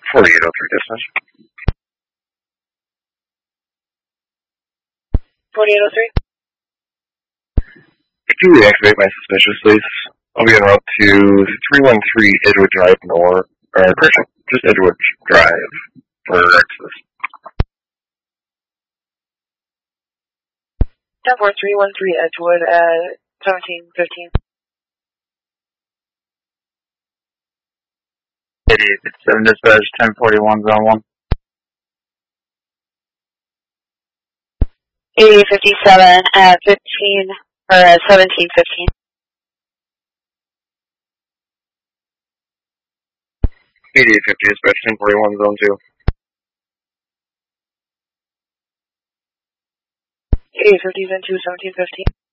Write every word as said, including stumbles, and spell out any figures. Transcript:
forty-eight oh three dispatch. forty-eight oh three. If you reactivate my suspicious, please, I'll be en route to three one three Edgewood Drive North, or correction, just Edgewood Drive for access. ten four three one three Edgewood at seventeen fifteen. eighty-eight fifty-seven dispatch, ten forty-one zone one. eighty-eight fifty-seven at fifteen, or at seventeen fifteen. eighty-eight fifty dispatch, ten forty-one zone two. eighty-eight fifty zone two, seventeen fifteen.